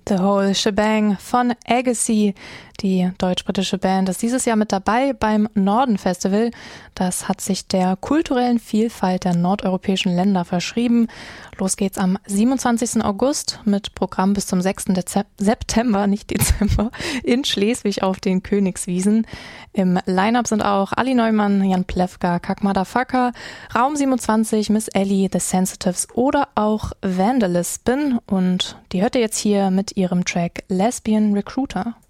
The Whole Shebang von Agassi. Die deutsch-britische Band ist dieses Jahr mit dabei beim Norden Festival. Das hat sich der kulturellen Vielfalt der nordeuropäischen Länder verschrieben. Los geht's am 27. August mit Programm bis zum 6. September, nicht Dezember, in Schleswig auf den Königswiesen. Im Line-Up sind auch Ali Neumann, Jan Plewka, Kak Motherfucker, Raum 27, Miss Ellie, The Sensitives oder auch Vandalism. Und die hört ihr jetzt hier mit ihrem Track Lesbian Recruiter.